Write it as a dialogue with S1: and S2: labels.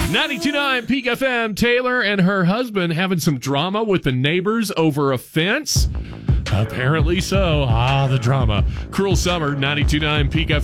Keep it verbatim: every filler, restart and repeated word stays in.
S1: ninety-two point nine Peak F M. Taylor and her husband having some drama with the neighbors over a fence? Apparently so. Ah, the drama. Cruel Summer, ninety-two point nine Peak F M.